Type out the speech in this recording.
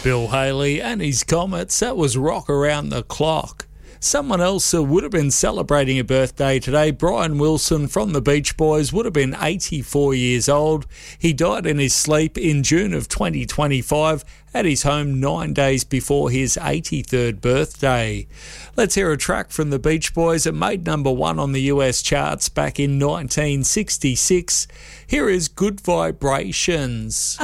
Bill Haley and his Comets, that was Rock Around the Clock. Someone else who would have been celebrating a birthday today, Brian Wilson from the Beach Boys, would have been 84 years old. He died in his sleep in June of 2025 at his home 9 days before his 83rd birthday. Let's hear a track from the Beach Boys. It made number one on the US charts back in 1966. Here is Good Vibrations.